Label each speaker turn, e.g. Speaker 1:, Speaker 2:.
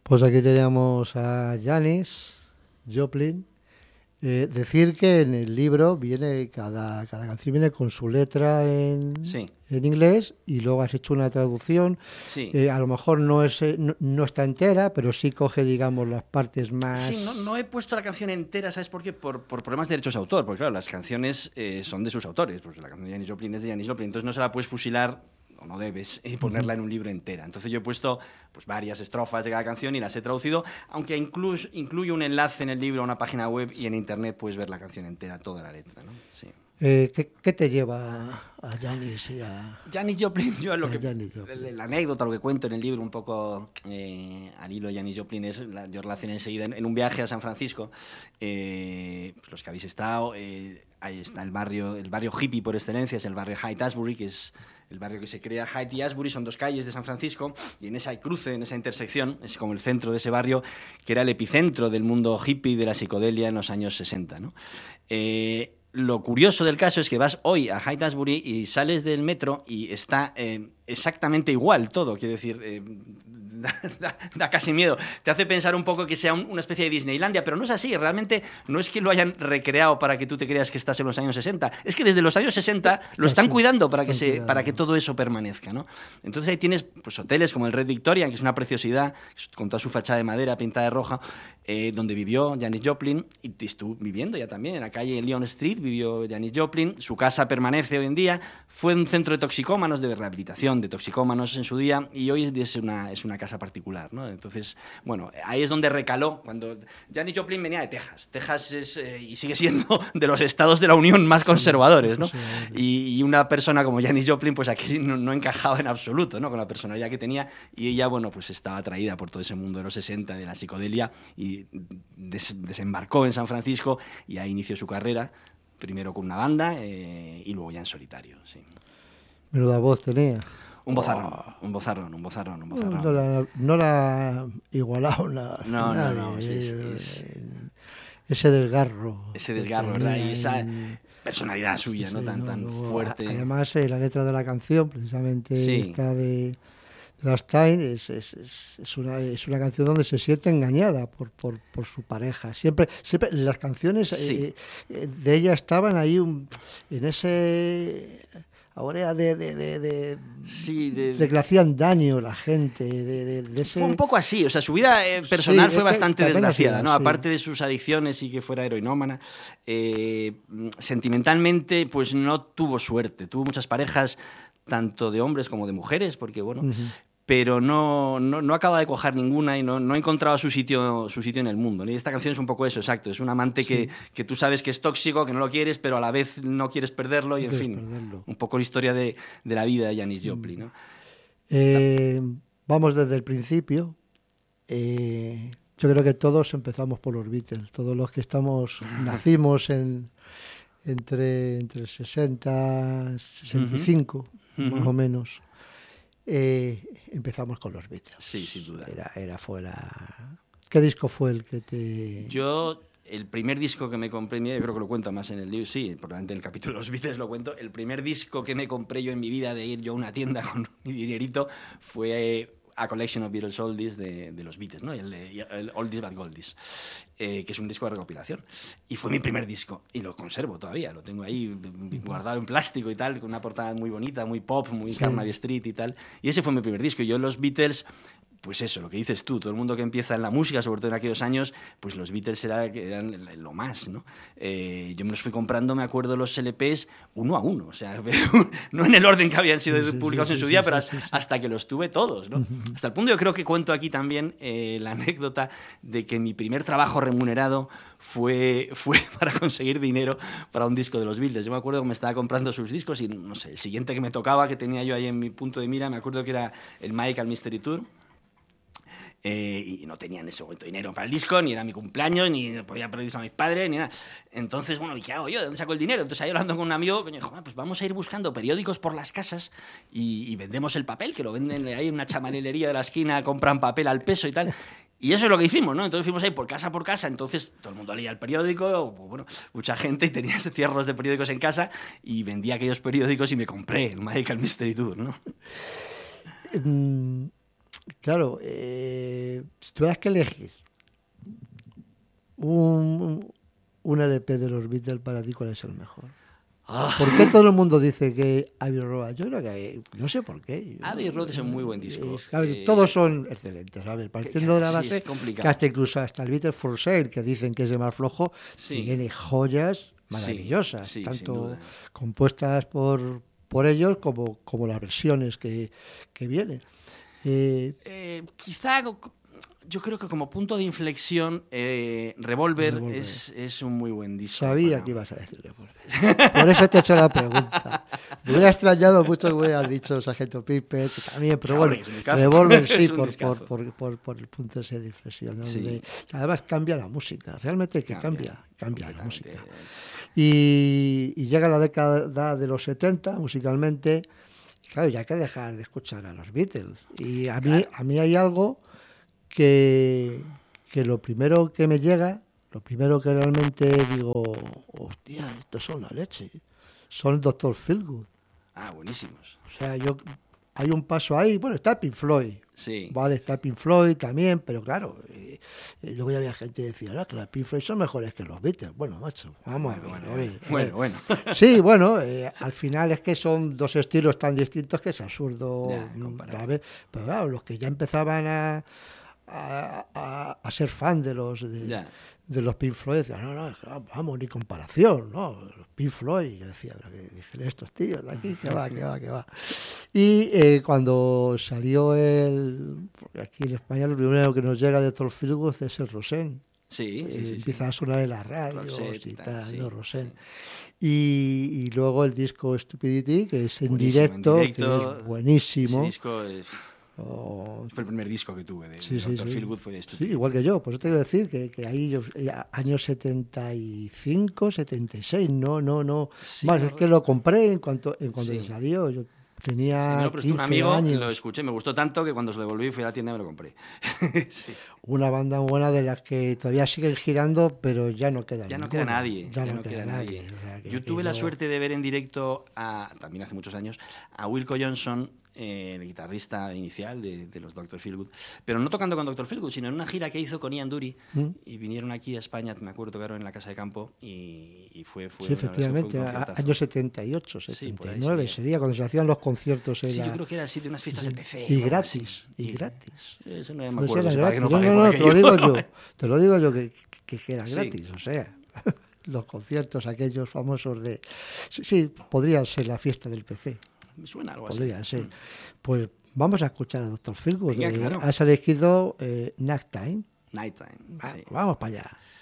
Speaker 1: Pues aquí teníamos a Janis Joplin. Decir que en el libro viene cada canción viene con su letra
Speaker 2: Sí.
Speaker 1: en inglés y luego has hecho una traducción.
Speaker 2: Sí.
Speaker 1: A lo mejor no está entera, pero sí coge, digamos, las partes más...
Speaker 2: Sí, no he puesto la canción entera, ¿sabes por qué? Por problemas de derechos de autor, porque claro, las canciones son de sus autores, pues la canción de Janis Joplin es de Janis Joplin, entonces no se la puedes fusilar, o no debes, y ponerla en un libro entera. Entonces yo he puesto pues varias estrofas de cada canción y las he traducido, aunque incluyo un enlace en el libro a una página web y en internet puedes ver la canción entera, toda la letra, ¿no? Sí.
Speaker 1: ¿Qué te lleva a Janis y a
Speaker 2: Janis Joplin? Yo lo que
Speaker 1: Janis Joplin.
Speaker 2: la anécdota, lo que cuento en el libro un poco al hilo de Janis Joplin es, yo relacioné enseguida en un viaje a San Francisco, pues los que habéis estado, ahí está el barrio hippie por excelencia, es el barrio Haight-Ashbury, que es el barrio que se crea. Haight y Ashbury son dos calles de San Francisco y en esa cruce, en esa intersección, es como el centro de ese barrio, que era el epicentro del mundo hippie, de la psicodelia en los años 60, ¿no? Lo curioso del caso es que vas hoy a Haight-Ashbury y sales del metro y está exactamente igual todo, quiero decir, da casi miedo. Te hace pensar un poco que sea una especie de Disneylandia, pero no es así, realmente no es que lo hayan recreado para que tú te creas que estás en los años 60, es que desde los años 60 lo están cuidando para que todo eso permanezca, ¿no? Entonces ahí tienes pues hoteles como el Red Victoria, que es una preciosidad, con toda su fachada de madera pintada de roja, donde vivió Janis Joplin, y estuvo viviendo ya también, en la calle en Leon Street vivió Janis Joplin, su casa permanece hoy en día, fue un centro de toxicómanos, de rehabilitación de toxicómanos en su día, y hoy es una casa particular, ¿no? Entonces, bueno, ahí es donde recaló, cuando Janis Joplin venía de Texas. Texas es, y sigue siendo de los estados de la Unión más conservadores, ¿no? Y una persona como Janis Joplin, pues aquí no encajaba en absoluto, ¿no? Con la personalidad que tenía, y ella, bueno, pues estaba atraída por todo ese mundo de los 60, de la psicodelia, y desembarcó en San Francisco, y ahí inició su carrera, primero con una banda y luego ya en solitario, sí.
Speaker 1: Menuda voz tenía.
Speaker 2: Un bozarrón.
Speaker 1: No la ha igualado nadie.
Speaker 2: No.
Speaker 1: Ese desgarro.
Speaker 2: Ese desgarro, ¿verdad? Y esa personalidad suya, sí, ¿no? Tan fuerte.
Speaker 1: Además, la letra de la canción, precisamente
Speaker 2: sí.
Speaker 1: esta de Rammstein, es una canción donde se siente engañada por su pareja. Siempre las canciones
Speaker 2: sí.
Speaker 1: De ella estaban ahí en ese... ahora de que le hacían daño a la gente. De ese...
Speaker 2: Fue un poco así, o sea, su vida personal fue bastante desgraciada, ¿no? Sí. Aparte de sus adicciones y que fuera heroinómana, sentimentalmente pues no tuvo suerte, tuvo muchas parejas, tanto de hombres como de mujeres, porque bueno... pero no acaba de cuajar ninguna y no encontraba su sitio en el mundo, ¿no? Y esta canción es un poco eso, exacto, es un amante que tú sabes que es tóxico, que no lo quieres, pero a la vez no quieres perderlo, y en fin, un poco la historia de la vida de Janis Joplin, ¿no?
Speaker 1: Vamos desde el principio. Yo creo que todos empezamos por los Beatles, todos los que nacimos entre el 60 y 65, más o menos. Empezamos con los Beatles.
Speaker 2: Sí, sin duda.
Speaker 1: ¿Qué disco fue el que te...?
Speaker 2: Yo, el primer disco que me compré, yo creo que lo cuento más en el libro, sí, probablemente en el capítulo de los Beatles lo cuento, el primer disco que me compré yo en mi vida de ir yo a una tienda con mi dinerito fue A Collection of Beatles Oldies de los Beatles, ¿no? El Oldies but Goldies, que es un disco de recopilación. Y fue mi primer disco, y lo conservo todavía, lo tengo ahí guardado en plástico y tal, con una portada muy bonita, muy pop, muy Carnaby Street y tal. Y ese fue mi primer disco. Y yo los Beatles... pues eso, lo que dices tú, todo el mundo que empieza en la música, sobre todo en aquellos años, pues los Beatles eran lo más, ¿no? Yo me los fui comprando, me acuerdo, los LPs uno a uno, o sea, no en el orden que habían sido publicados en su día, pero hasta que los tuve todos, ¿no? Hasta el punto, yo creo que cuento aquí también la anécdota de que mi primer trabajo remunerado fue para conseguir dinero para un disco de los Beatles. Yo me acuerdo que me estaba comprando sus discos y, no sé, el siguiente que me tocaba, que tenía yo ahí en mi punto de mira, me acuerdo que era el Magical Mystery Tour. Y no tenía en ese momento dinero para el disco, ni era mi cumpleaños, ni podía pedir a mis padres, ni nada. Entonces, bueno, ¿y qué hago yo? ¿De dónde saco el dinero? Entonces, ahí hablando con un amigo, coño, dijo, pues vamos a ir buscando periódicos por las casas y vendemos el papel, que lo venden ahí en una chamarelería de la esquina, compran papel al peso y tal. Y eso es lo que hicimos, ¿no? Entonces fuimos ahí por casa, entonces todo el mundo leía el periódico, bueno, mucha gente, y tenía cierros de periódicos en casa, y vendía aquellos periódicos y me compré el Magical Mystery Tour, ¿no?
Speaker 1: claro, si tuvieras que elegir un LP de los Beatles para ti, ¿cuál es el mejor? ¿Por qué todo el mundo dice que Abbey Road? Yo creo que no sé por qué.
Speaker 2: Abbey Road es un muy buen disco.
Speaker 1: Todos son excelentes, ¿sabes? Partiendo de la base,
Speaker 2: es complicado.
Speaker 1: que hasta incluso hasta el Beatles for Sale, que dicen que es de más flojo, tiene joyas maravillosas, tanto compuestas por ellos como las versiones que vienen.
Speaker 2: Quizá yo creo que como punto de inflexión, Revolver es un muy buen disco.
Speaker 1: Sabía que ibas a decir Revolver. Por eso te he hecho la pregunta. Me hubiera extrañado mucho que hubieras dicho Sargento Pipet, que también, pero bueno, Revolver sí, por el punto ese de inflexión. ¿No? Sí. Además cambia la música, realmente que cambia la música. Y llega la década de los 70, musicalmente, claro, ya hay que dejar de escuchar a los Beatles. Y a mí hay algo que lo primero que me llega, lo primero que realmente digo, hostia, estos son la leche, son Dr. Feelgood.
Speaker 2: Buenísimos.
Speaker 1: O sea, hay un paso ahí, bueno, está Pink Floyd, vale, está Pink Floyd también, pero claro, luego ya había gente que decía, no, que los Pink Floyd son mejores que los Beatles. Bueno, macho, vamos a ver.
Speaker 2: Bueno.
Speaker 1: Sí, bueno, al final es que son dos estilos tan distintos que es absurdo, ¿sabes? Pero claro, los que ya empezaban a ser fan de los Pink Floyd, decían, no, vamos, ni comparación, ¿no? Los Pink Floyd, yo decía, ¿qué dicen estos tíos de aquí? Que va. Y cuando salió porque aquí en España lo primero que nos llega de Dr. Feelgood es el Rosen.
Speaker 2: Sí.
Speaker 1: Empieza a sonar en las radios y tal, ¿no? Rosen.
Speaker 2: Sí.
Speaker 1: Y luego el disco Stupidity, que es en directo, que es buenísimo.
Speaker 2: Ese disco fue el primer disco que tuve de Dr. Feelgood, fue de Stupidity.
Speaker 1: Sí, igual que yo, por eso te quiero decir que ahí años 75, 76, no. Sí, más, es que lo compré en cuanto salió. Yo tenía 15
Speaker 2: un amigo,
Speaker 1: años.
Speaker 2: Lo escuché, me gustó tanto que cuando se lo devolví fui a la tienda y me lo compré. Sí.
Speaker 1: Una banda buena de las que todavía siguen girando, pero ya no queda
Speaker 2: nadie.
Speaker 1: Ya no queda nadie.
Speaker 2: O sea, yo tuve la suerte de ver en directo, también hace muchos años, a Wilco Johnson, el guitarrista inicial de los Dr. Feelgood, pero no tocando con Dr. Feelgood, sino en una gira que hizo con Ian Dury, y vinieron aquí a España, me acuerdo, tocaron en la Casa de Campo, y fue
Speaker 1: sí, efectivamente, años 78, 79, sería cuando se hacían los conciertos.
Speaker 2: Sí, yo creo que era así, de unas fiestas de PC.
Speaker 1: Y gratis.
Speaker 2: Eso no me acuerdo.
Speaker 1: Te lo digo yo que era gratis, o sea, los conciertos aquellos famosos de... Sí, podría ser la fiesta del PC.
Speaker 2: Me suena algo
Speaker 1: Podría
Speaker 2: así.
Speaker 1: ser. Pues vamos a escuchar a Dr. Feelgood.
Speaker 2: Claro.
Speaker 1: Has elegido Nighttime.
Speaker 2: Nighttime.
Speaker 1: Vamos para allá.